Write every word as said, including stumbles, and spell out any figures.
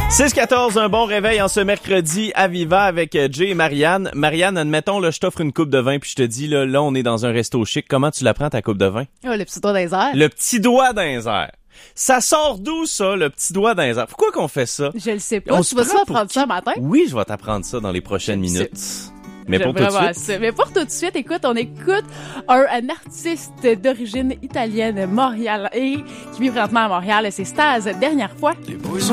six quatorze, un bon réveil en ce mercredi à Viva avec Jay et Marianne. Marianne, admettons, là, je t'offre une coupe de vin puis je te dis, là, là, on est dans un resto chic. Comment tu la prends, ta coupe de vin? Oh, le petit doigt dans les airs. Le petit doigt dans les airs. Ça sort d'où, ça, le petit doigt dans les airs? Pourquoi qu'on fait ça? Je le sais pas. On Tu se vas-tu prend apprendre pour ça matin? Oui, je vais t'apprendre ça dans les prochaines Je le minutes. Mais J'aime pour tout de vraiment suite. ça. Mais pour tout de suite, écoute, on écoute un, un artiste d'origine italienne, Montréal, et qui vit présentement à Montréal. C'est Staz, dernière fois. Les boys